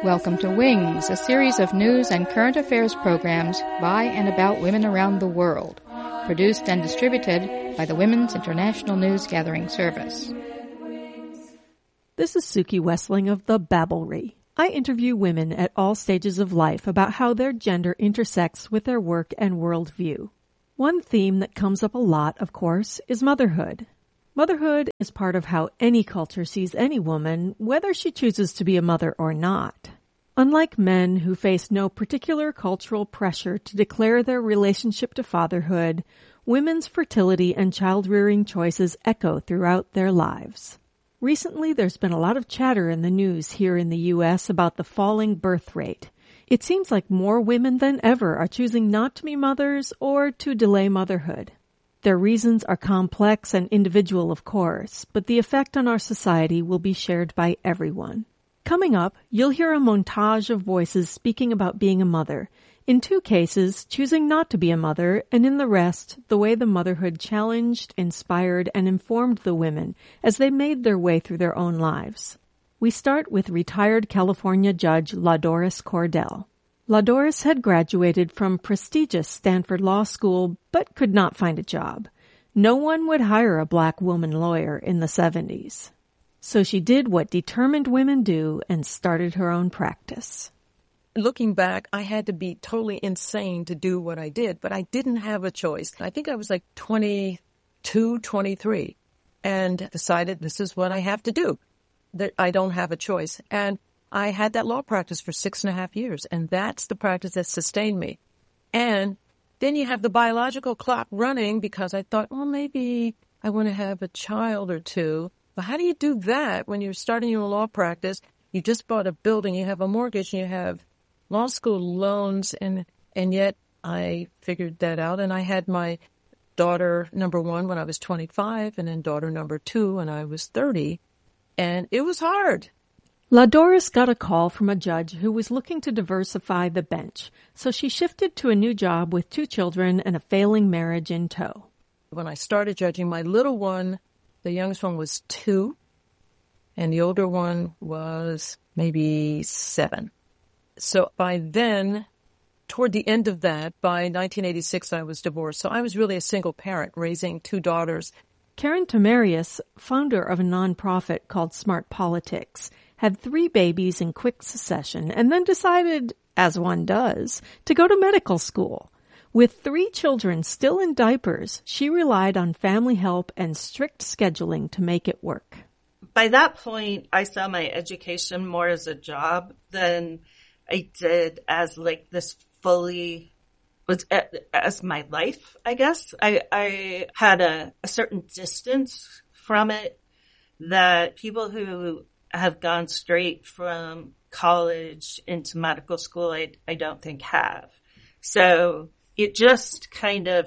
Welcome to Wings, a series of news and current affairs programs by and about women around the world, produced and distributed by the Women's International News Gathering Service. This is Suki Wessling of The Babblery. I interview women at all stages of life about how their gender intersects with their work and worldview. One theme that comes up a lot, of course, is motherhood. Motherhood is part of how any culture sees any woman, whether she chooses to be a mother or not. Unlike men who face no particular cultural pressure to declare their relationship to fatherhood, women's fertility and child-rearing choices echo throughout their lives. Recently, there's been a lot of chatter in the news here in the U.S. about the falling birth rate. It seems like more women than ever are choosing not to be mothers or to delay motherhood. Their reasons are complex and individual, of course, but the effect on our society will be shared by everyone. Coming up, you'll hear a montage of voices speaking about being a mother. In two cases, choosing not to be a mother, and in the rest, the way the motherhood challenged, inspired, and informed the women as they made their way through their own lives. We start with retired California judge LaDoris Cordell. LaDoris had graduated from prestigious Stanford Law School, but could not find a job. No one would hire a black woman lawyer in the 70s. So she did what determined women do and started her own practice. Looking back, I had to be totally insane to do what I did, but I didn't have a choice. I think I was like 22, 23, and decided this is what I have to do, that I don't have a choice. And I had that law practice for 6.5 years, and that's the practice that sustained me. And then you have the biological clock running because I thought, well, maybe I want to have a child or two. But how do you do that when you're starting your law practice? You just bought a building, you have a mortgage, and you have law school loans, and yet I figured that out. And I had my daughter number 1 when I was 25, and then daughter number 2 when I was 30. And it was hard. LaDoris got a call from a judge who was looking to diversify the bench, so she shifted to a new job with 2 children and a failing marriage in tow. When I started judging, my little one, the youngest one was 2, and the older one was maybe 7. So by then, toward the end of that, by 1986, I was divorced. So I was really a single parent raising 2 daughters. Karen Tamarius, founder of a nonprofit called Smart Politics, had 3 babies in quick succession and then decided, as one does, to go to medical school. With 3 children still in diapers, she relied on family help and strict scheduling to make it work. By that point, I saw my education more as a job than I did as like this fully as my life, I guess. I had a certain distance from it that people who have gone straight from college into medical school, I don't think have. So it just kind of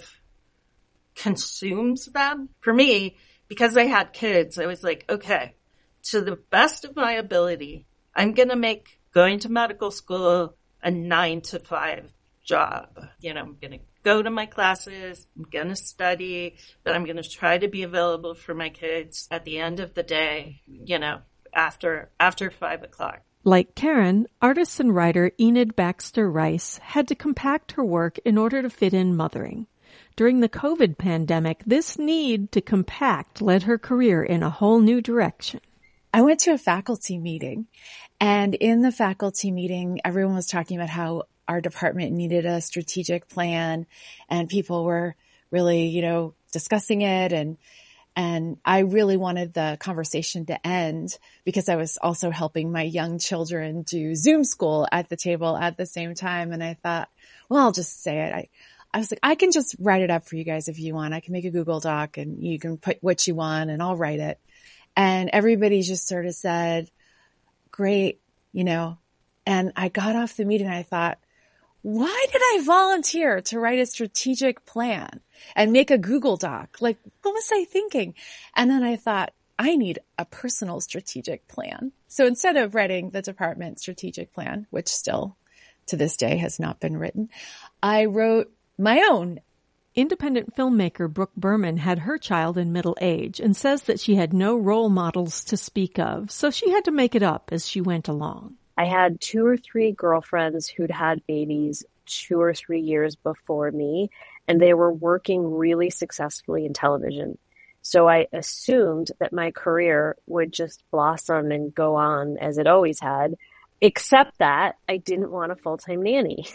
consumes them. For me, because I had kids, I was like, okay, to the best of my ability, I'm going to make going to medical school a 9-to-5 job. I'm going to go to my classes, I'm going to study, but I'm going to try to be available for my kids at the end of the day, after 5 o'clock. Like Karen, artist and writer Enid Baxter Rice had to compact her work in order to fit in mothering. During the COVID pandemic, this need to compact led her career in a whole new direction. I went to a faculty meeting, and in the faculty meeting, everyone was talking about how our department needed a strategic plan, and people were really, discussing it, and I really wanted the conversation to end because I was also helping my young children do Zoom school at the table at the same time. And I thought, well, I'll just say it. I was like, I can just write it up for you guys if you want. I can make a Google Doc and you can put what you want and I'll write it. And everybody just sort of said, great, and I got off the meeting and I thought, why did I volunteer to write a strategic plan and make a Google Doc? Like, what was I thinking? And then I thought, I need a personal strategic plan. So instead of writing the department strategic plan, which still to this day has not been written, I wrote my own. Independent filmmaker Brooke Berman had her child in middle age and says that she had no role models to speak of, so she had to make it up as she went along. I had 2 or 3 girlfriends who'd had babies 2 or 3 years before me, and they were working really successfully in television. So I assumed that my career would just blossom and go on as it always had, except that I didn't want a full-time nanny.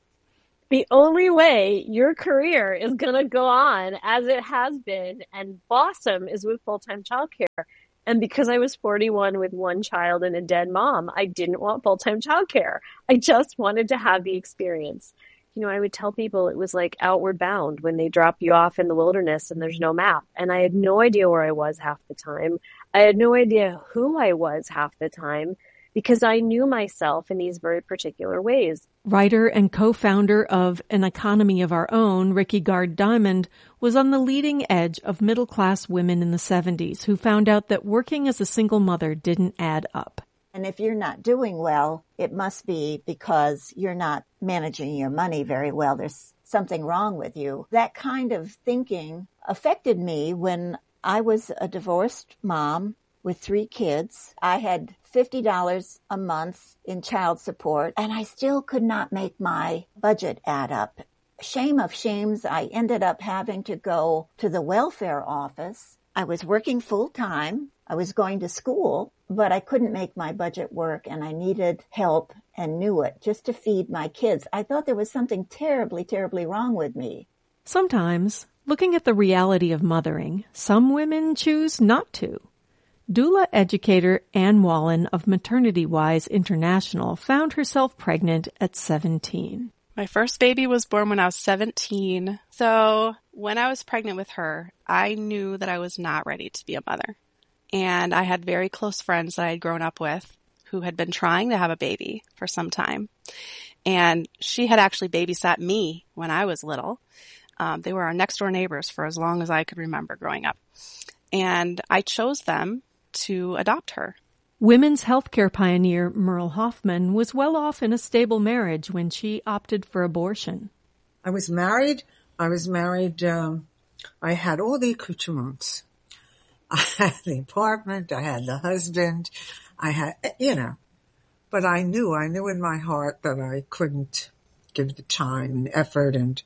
The only way your career is going to go on as it has been and blossom is with full-time childcare. And because I was 41 with 1 child and a dead mom, I didn't want full-time childcare. I just wanted to have the experience. You know, I would tell people it was like Outward Bound when they drop you off in the wilderness and there's no map. And I had no idea where I was half the time. I had no idea who I was half the time because I knew myself in these very particular ways. Writer and co-founder of An Economy of Our Own, Ricki Gard-Diamond, was on the leading edge of middle-class women in the 70s who found out that working as a single mother didn't add up. And if you're not doing well, it must be because you're not managing your money very well. There's something wrong with you. That kind of thinking affected me when I was a divorced mom with 3 kids. I had $50 a month in child support, and I still could not make my budget add up. Shame of shames, I ended up having to go to the welfare office. I was working full time. I was going to school, but I couldn't make my budget work, and I needed help and knew it just to feed my kids. I thought there was something terribly, terribly wrong with me. Sometimes, looking at the reality of mothering, some women choose not to. Doula educator Ann Wallen of Maternity Wise International found herself pregnant at 17. My first baby was born when I was 17. So when I was pregnant with her, I knew that I was not ready to be a mother. And I had very close friends that I had grown up with who had been trying to have a baby for some time. And she had actually babysat me when I was little. They were our next door neighbors for as long as I could remember growing up. And I chose them to adopt her. Women's healthcare pioneer Merle Hoffman was well off in a stable marriage when she opted for abortion. I was married. I had all the accoutrements. I had the apartment. I had the husband. I had, but I knew in my heart that I couldn't give the time and effort. And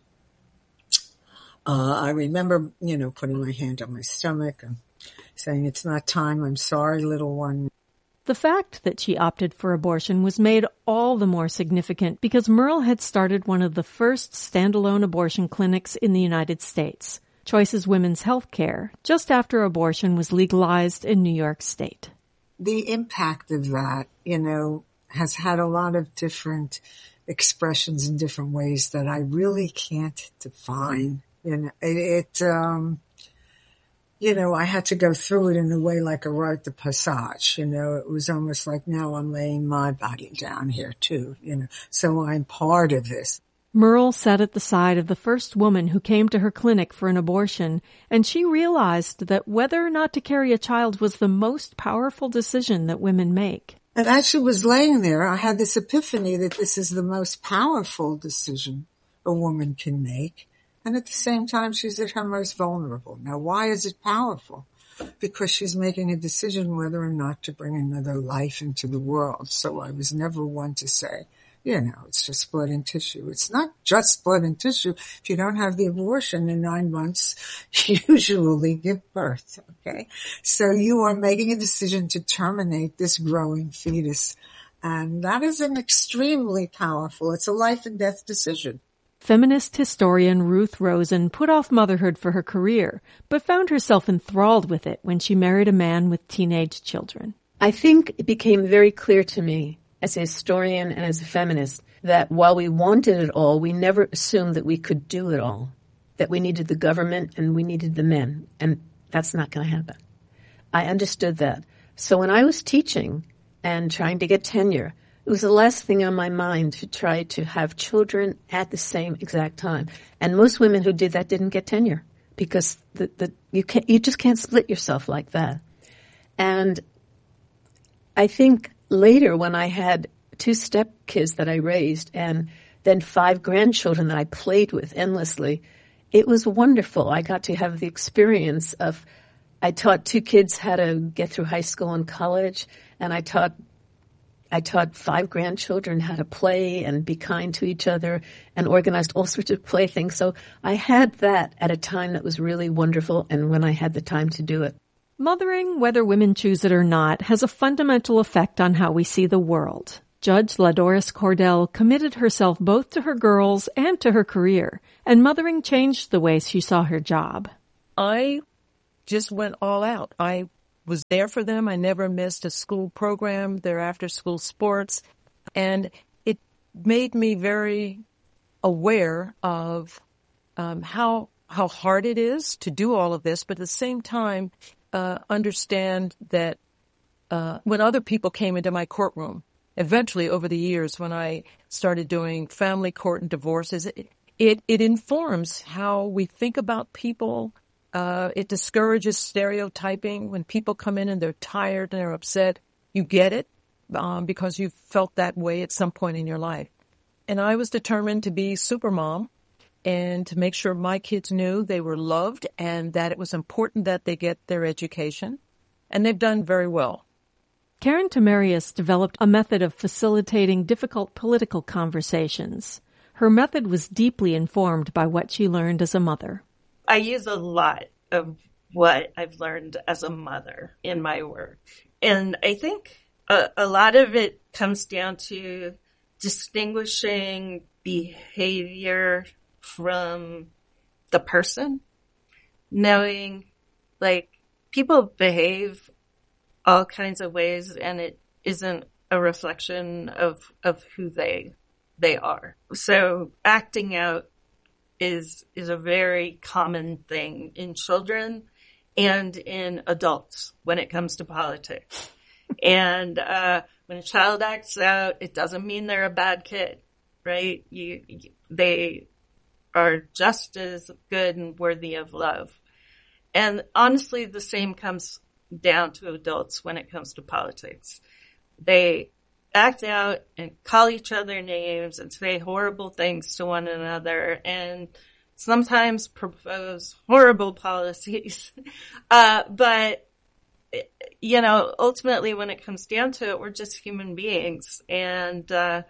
I remember, putting my hand on my stomach and saying, "It's not time. I'm sorry, little one." The fact that she opted for abortion was made all the more significant because Merle had started one of the first standalone abortion clinics in the United States, Choices Women's Health Care, just after abortion was legalized in New York State. The impact of that, has had a lot of different expressions in different ways that I really can't define. I had to go through it in a way like a rite de passage. It was almost like now I'm laying my body down here too, so I'm part of this. Merle sat at the side of the first woman who came to her clinic for an abortion, and she realized that whether or not to carry a child was the most powerful decision that women make. And as she was laying there, I had this epiphany that this is the most powerful decision a woman can make. And at the same time, she's at her most vulnerable. Now, why is it powerful? Because she's making a decision whether or not to bring another life into the world. So I was never one to say, it's just blood and tissue. It's not just blood and tissue. If you don't have the abortion in 9 months, you usually give birth, okay? So you are making a decision to terminate this growing fetus. And that is an extremely powerful, it's a life and death decision. Feminist historian Ruth Rosen put off motherhood for her career, but found herself enthralled with it when she married a man with teenage children. I think it became very clear to me as a historian and as a feminist that while we wanted it all, we never assumed that we could do it all, that we needed the government and we needed the men, and that's not going to happen. I understood that. So when I was teaching and trying to get tenure, it was the last thing on my mind to try to have children at the same exact time. And most women who did that didn't get tenure because you just can't split yourself like that. And I think later when I had 2 stepkids that I raised and then 5 grandchildren that I played with endlessly, it was wonderful. I got to have the experience of, I taught 2 kids how to get through high school and college, and I I taught 5 grandchildren how to play and be kind to each other and organized all sorts of playthings. So I had that at a time that was really wonderful and when I had the time to do it. Mothering, whether women choose it or not, has a fundamental effect on how we see the world. Judge LaDoris Cordell committed herself both to her girls and to her career, and mothering changed the way she saw her job. I just went all out. I was there for them. I never missed a school program, their after-school sports, and it made me very aware of how hard it is to do all of this, but at the same time, understand that when other people came into my courtroom, eventually over the years when I started doing family court and divorces, it informs how we think about people. It discourages stereotyping. When people come in and they're tired and they're upset, you get it because you felt that way at some point in your life. And I was determined to be supermom and to make sure my kids knew they were loved and that it was important that they get their education. And they've done very well. Karen Tamarius developed a method of facilitating difficult political conversations. Her method was deeply informed by what she learned as a mother. I use a lot of what I've learned as a mother in my work. And I think a lot of it comes down to distinguishing behavior from the person, knowing like people behave all kinds of ways and it isn't a reflection of who they are. So acting out is a very common thing in children and in adults when it comes to politics. And when a child acts out, it doesn't mean they're a bad kid, right? They are just as good and worthy of love. And honestly, the same comes down to adults when it comes to politics. They act out and call each other names and say horrible things to one another and sometimes propose horrible policies. But, you know, ultimately when it comes down to it, we're just human beings and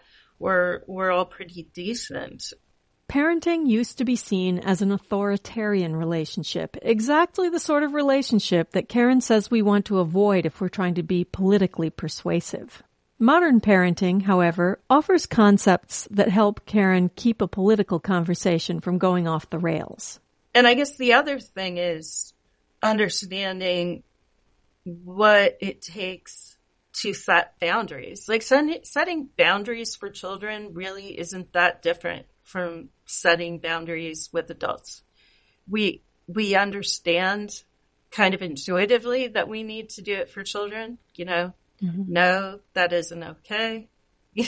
we're all pretty decent. Parenting used to be seen as an authoritarian relationship, exactly the sort of relationship that Karen says we want to avoid if we're trying to be politically persuasive. Modern parenting, however, offers concepts that help Karen keep a political conversation from going off the rails. And I guess the other thing is understanding what it takes to set boundaries. Like setting boundaries for children really isn't that different from setting boundaries with adults. We understand kind of intuitively that we need to do it for children, you know. Mm-hmm. No, that isn't okay. You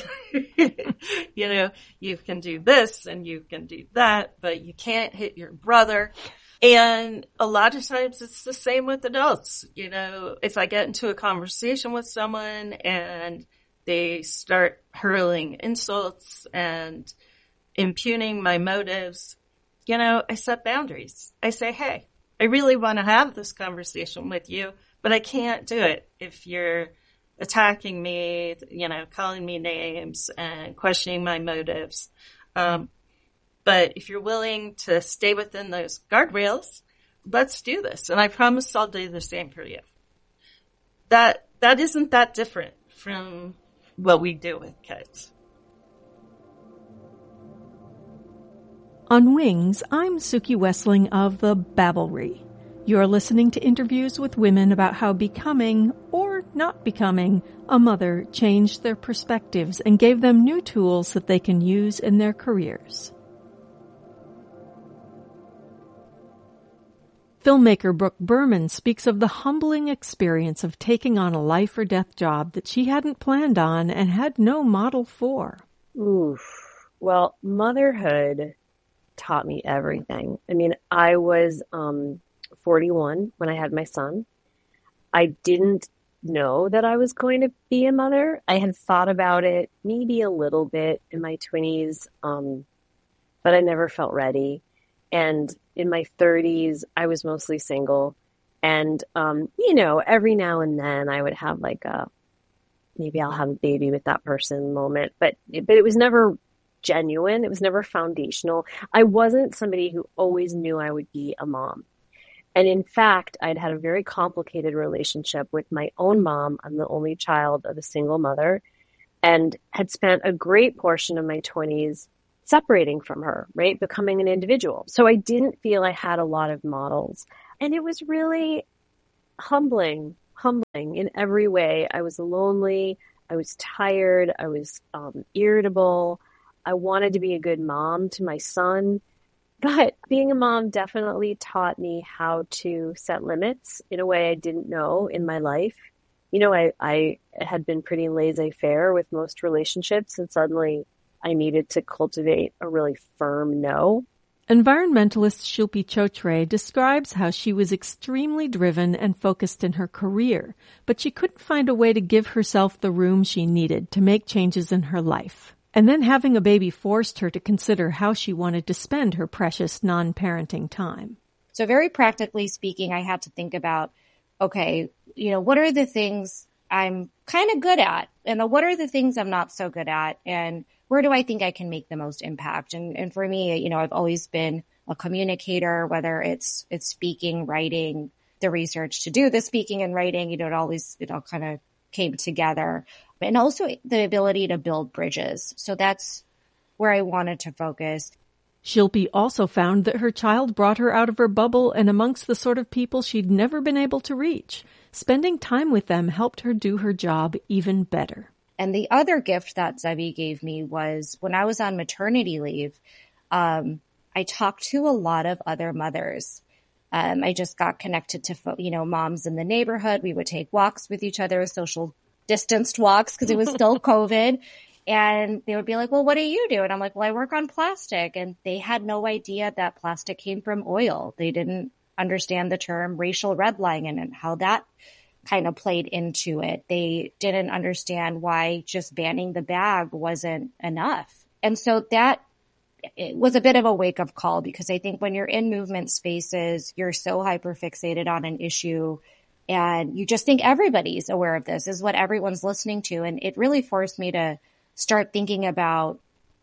know, you can do this and you can do that, but you can't hit your brother. And a lot of times it's the same with adults. You know, if I get into a conversation with someone and they start hurling insults and impugning my motives, you know, I set boundaries. I say, hey, I really want to have this conversation with you, but I can't do it if you're attacking me, you know, calling me names and questioning my motives. But if you're willing to stay within those guardrails, let's do this. And I promise I'll do the same for you. That isn't that different from what we do with kids. On Wings, I'm Suki Wessling of the Babblery. You're listening to interviews with women about how becoming, or not becoming, a mother changed their perspectives and gave them new tools that they can use in their careers. Filmmaker Brooke Berman speaks of the humbling experience of taking on a life or death job that she hadn't planned on and had no model for. Oof. Well, motherhood taught me everything. I mean, I was 41 when I had my son. I didn't know that I was going to be a mother. I had thought about it maybe a little bit in my 20s, but I never felt ready. And in my 30s, I was mostly single. And, you know, every now and then I would have like a maybe I'll have a baby with that person moment. But it was never genuine. It was never foundational. I wasn't somebody who always knew I would be a mom. And in fact, I'd had a very complicated relationship with my own mom. I'm the only child of a single mother and had spent a great portion of my 20s separating from her, right? Becoming an individual. So I didn't feel I had a lot of models. And it was really humbling in every way. I was lonely. I was tired. I was irritable. I wanted to be a good mom to my son. But being a mom definitely taught me how to set limits in a way I didn't know in my life. You know, I had been pretty laissez-faire with most relationships, and suddenly I needed to cultivate a really firm no. Environmentalist Shilpi Chotre describes how she was extremely driven and focused in her career, but she couldn't find a way to give herself the room she needed to make changes in her life. And then having a baby forced her to consider how she wanted to spend her precious non-parenting time. So very practically speaking, I had to think about, okay, what are the things I'm kind of good at? And what are the things I'm not so good at? And where do I think I can make the most impact? And for me, I've always been a communicator, whether it's speaking, writing, the research to do the speaking and writing, it all kind of came together. And also the ability to build bridges. So that's where I wanted to focus. Shilpi also found that her child brought her out of her bubble and amongst the sort of people she'd never been able to reach. Spending time with them helped her do her job even better. And the other gift that Zebby gave me was when I was on maternity leave, I talked to a lot of other mothers. I just got connected to, moms in the neighborhood. We would take walks with each other, social distanced walks because it was still COVID. And they would be like, well, what do you do? And I'm like, well, I work on plastic. And they had no idea that plastic came from oil. They didn't understand the term racial redlining and how that kind of played into it. They didn't understand why just banning the bag wasn't enough. And so it was a bit of a wake-up call because I think when you're in movement spaces, you're so hyper-fixated on an issue and you just think everybody's aware of this, is what everyone's listening to. And it really forced me to start thinking about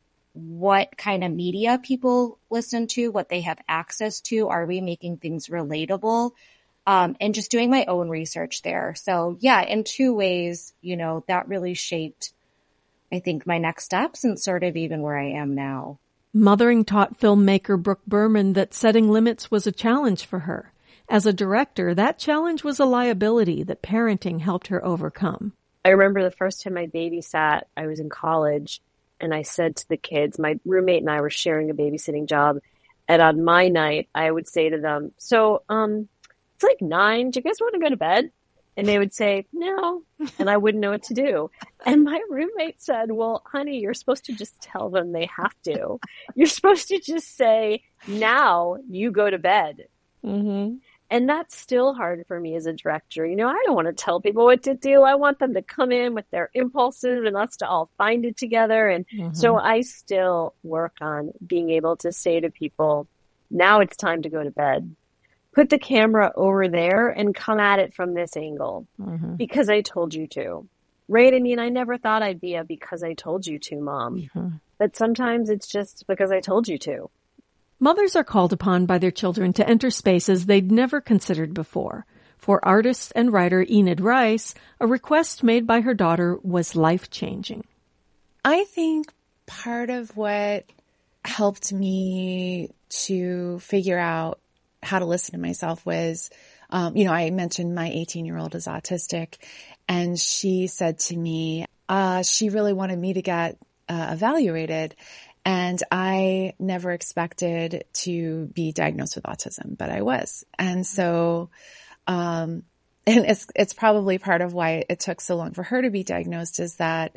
what kind of media people listen to, what they have access to. Are we making things relatable? And just doing my own research there. So yeah, in two ways, that really shaped, I think, my next steps and sort of even where I am now. Mothering taught filmmaker Brooke Berman that setting limits was a challenge for her. As a director, that challenge was a liability that parenting helped her overcome. I remember the first time I babysat, I was in college, and I said to the kids, my roommate and I were sharing a babysitting job, and on my night, I would say to them, so, it's like 9, do you guys want to go to bed? And they would say, no, and I wouldn't know what to do. And my roommate said, well, honey, you're supposed to just tell them they have to. You're supposed to just say, now you go to bed. Mm-hmm. And that's still hard for me as a director. I don't want to tell people what to do. I want them to come in with their impulses and us to all find it together. And so I still work on being able to say to people, now it's time to go to bed. Put the camera over there and come at it from this angle because I told you to. Right? I mean, I never thought I'd be a because I told you to mom. But sometimes it's just because I told you to. Mothers are called upon by their children to enter spaces they'd never considered before. For artist and writer Enid Rice, a request made by her daughter was life-changing. I think part of what helped me to figure out how to listen to myself was, I mentioned my 18-year-old is autistic, and she said to me, she really wanted me to get evaluated. And I never expected to be diagnosed with autism, but I was. And so, and it's probably part of why it took so long for her to be diagnosed is that,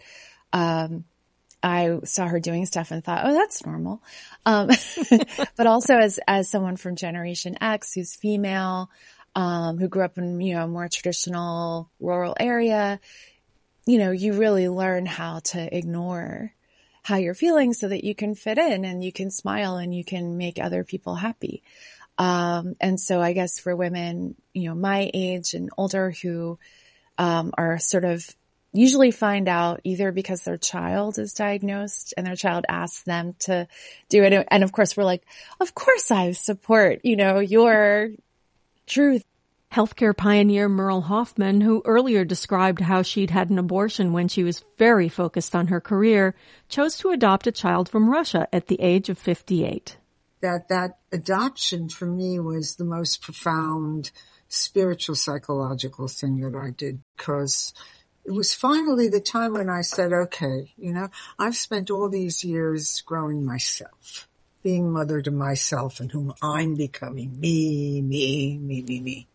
I saw her doing stuff and thought, oh, that's normal. But also as someone from Generation X who's female, who grew up in, a more traditional rural area, you really learn how to ignore how you're feeling so that you can fit in and you can smile and you can make other people happy. And so I guess for women, my age and older who, are sort of, usually find out either because their child is diagnosed and their child asks them to do it. And of course, we're like, of course I support, your truth. Healthcare pioneer Merle Hoffman, who earlier described how she'd had an abortion when she was very focused on her career, chose to adopt a child from Russia at the age of 58. That adoption for me was the most profound spiritual, psychological thing that I did, because it was finally the time when I said, okay, I've spent all these years growing myself, being mother to myself and whom I'm becoming, me.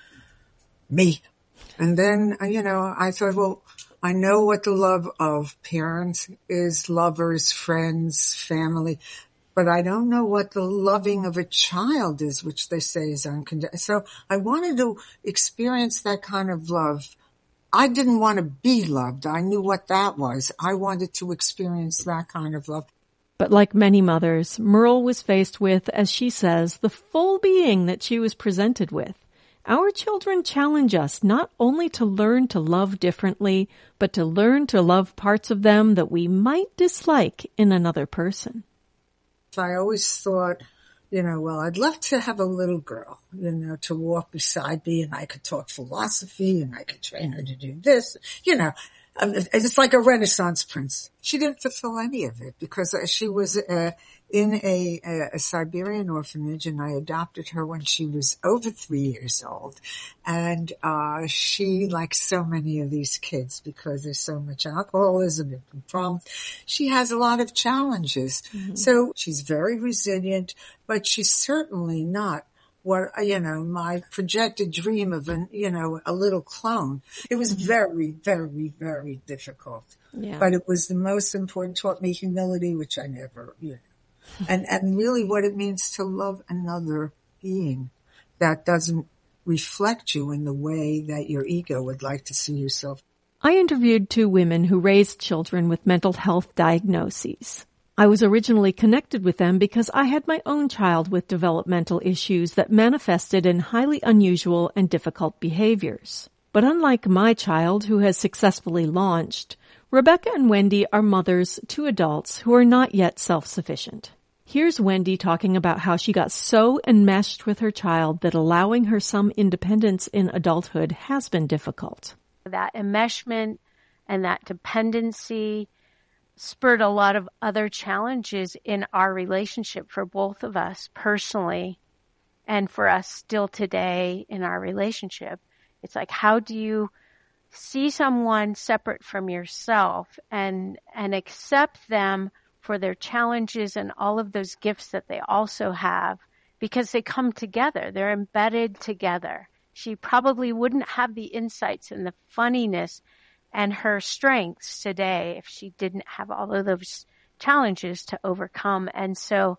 And then, I thought, well, I know what the love of parents is, lovers, friends, family, but I don't know what the loving of a child is, which they say is unconditional. So I wanted to experience that kind of love. I didn't want to be loved. I knew what that was. I wanted to experience that kind of love. But like many mothers, Merle was faced with, as she says, the full being that she was presented with. Our children challenge us not only to learn to love differently, but to learn to love parts of them that we might dislike in another person. I always thought, well, I'd love to have a little girl, to walk beside me, and I could talk philosophy and I could train her to do this, It's like a Renaissance prince. She didn't fulfill any of it because she was in a Siberian orphanage, and I adopted her when she was over 3 years old. And she, like so many of these kids, because there's so much alcoholism and problems, she has a lot of challenges. Mm-hmm. So she's very resilient, but she's certainly not what, my projected dream of a little clone. It was very, very, very difficult. Yeah. But it was the most important, taught me humility, which I never, and really what it means to love another being that doesn't reflect you in the way that your ego would like to see yourself. I interviewed 2 women who raised children with mental health diagnoses. I was originally connected with them because I had my own child with developmental issues that manifested in highly unusual and difficult behaviors. But unlike my child, who has successfully launched, Rebecca and Wendy are mothers to adults who are not yet self-sufficient. Here's Wendy talking about how she got so enmeshed with her child that allowing her some independence in adulthood has been difficult. That enmeshment and that dependency spurred a lot of other challenges in our relationship for both of us personally and for us still today in our relationship. It's like, how do you see someone separate from yourself and accept them for their challenges and all of those gifts that they also have, because they come together. They're embedded together. She probably wouldn't have the insights and the funniness and her strengths today if she didn't have all of those challenges to overcome. And so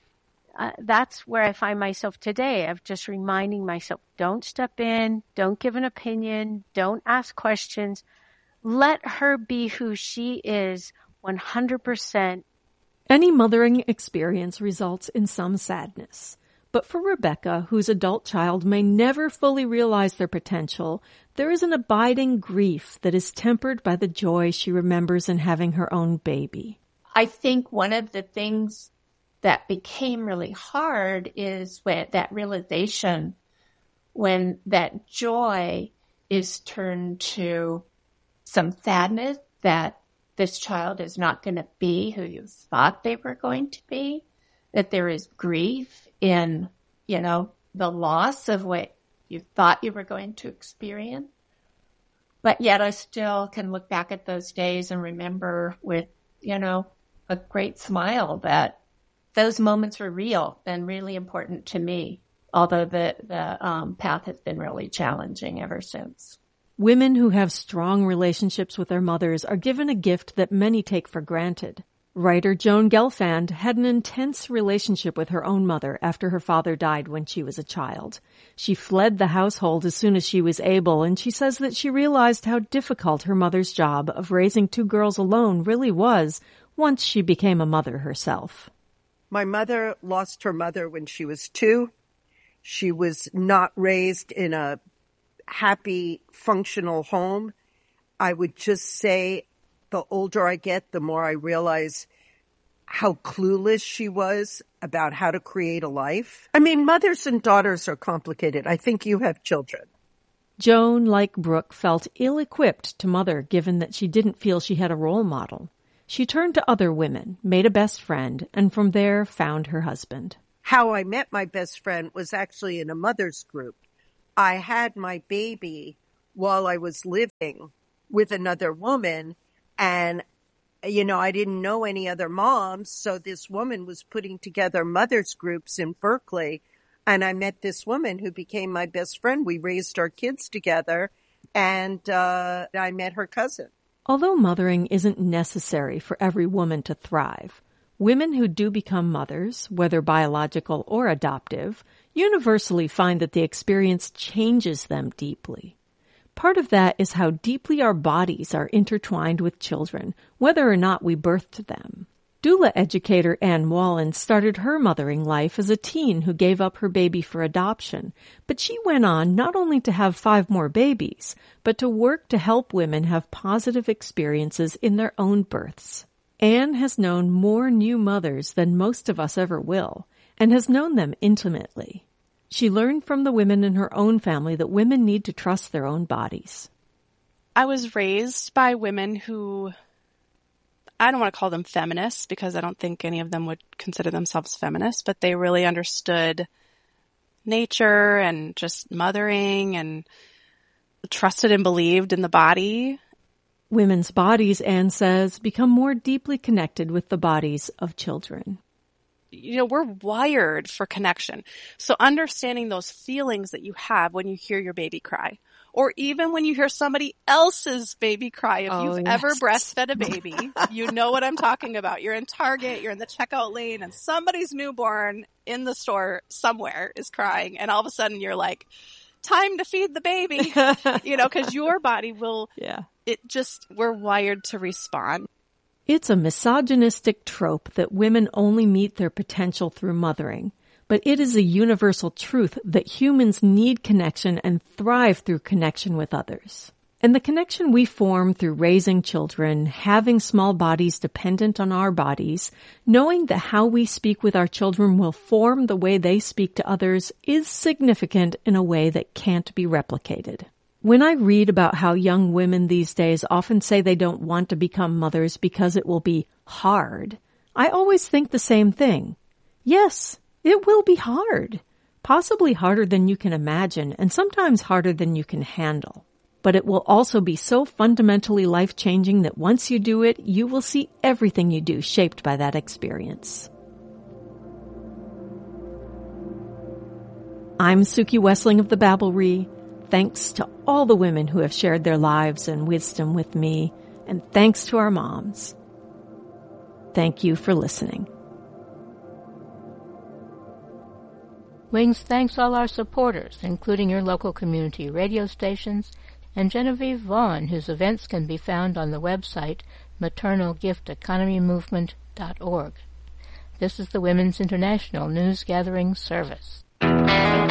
that's where I find myself today, of just reminding myself, don't step in, don't give an opinion, don't ask questions. Let her be who she is 100%. Any mothering experience results in some sadness. But for Rebecca, whose adult child may never fully realize their potential, there is an abiding grief that is tempered by the joy she remembers in having her own baby. I think one of the things that became really hard is when that realization, when that joy is turned to some sadness that this child is not going to be who you thought they were going to be, that there is grief in, the loss of what you thought you were going to experience. But yet I still can look back at those days and remember with, a great smile that those moments were real and really important to me, although the path has been really challenging ever since. Women who have strong relationships with their mothers are given a gift that many take for granted. Writer Joan Gelfand had an intense relationship with her own mother after her father died when she was a child. She fled the household as soon as she was able, and she says that she realized how difficult her mother's job of raising 2 girls alone really was once she became a mother herself. My mother lost her mother when she was 2. She was not raised in a happy, functional home. I would just say the older I get, the more I realize how clueless she was about how to create a life. I mean, mothers and daughters are complicated. I think you have children. Joan, like Brooke, felt ill-equipped to mother given that she didn't feel she had a role model. She turned to other women, made a best friend, and from there found her husband. How I met my best friend was actually in a mother's group. I had my baby while I was living with another woman, and I didn't know any other moms, so this woman was putting together mothers groups in Berkeley, and I met this woman who became my best friend. We raised our kids together, and I met her cousin. Although mothering isn't necessary for every woman to thrive, women who do become mothers, whether biological or adoptive, universally find that the experience changes them deeply. Part of that is how deeply our bodies are intertwined with children, whether or not we birthed them. Doula educator Ann Wallen started her mothering life as a teen who gave up her baby for adoption, but she went on not only to have 5 more babies, but to work to help women have positive experiences in their own births. Ann has known more new mothers than most of us ever will, and has known them intimately. She learned from the women in her own family that women need to trust their own bodies. I was raised by women who, I don't want to call them feminists because I don't think any of them would consider themselves feminists, but they really understood nature and just mothering and trusted and believed in the body. Women's bodies, Anne says, become more deeply connected with the bodies of children. We're wired for connection. So understanding those feelings that you have when you hear your baby cry, or even when you hear somebody else's baby cry. If you've ever breastfed a baby, you know what I'm talking about. You're in Target, you're in the checkout lane, and somebody's newborn in the store somewhere is crying, and all of a sudden you're like, time to feed the baby, because your body will, we're wired to respond. It's a misogynistic trope that women only meet their potential through mothering, but it is a universal truth that humans need connection and thrive through connection with others. And the connection we form through raising children, having small bodies dependent on our bodies, knowing that how we speak with our children will form the way they speak to others is significant in a way that can't be replicated. When I read about how young women these days often say they don't want to become mothers because it will be hard, I always think the same thing. Yes, it will be hard. Possibly harder than you can imagine, and sometimes harder than you can handle. But it will also be so fundamentally life-changing that once you do it, you will see everything you do shaped by that experience. I'm Suki Wessling of the Babbleree. Thanks to all the women who have shared their lives and wisdom with me, and thanks to our moms. Thank you for listening. Wings thanks all our supporters, including your local community radio stations, and Genevieve Vaughn, whose events can be found on the website maternalgifteconomymovement.org. This is the Women's International News Gathering Service.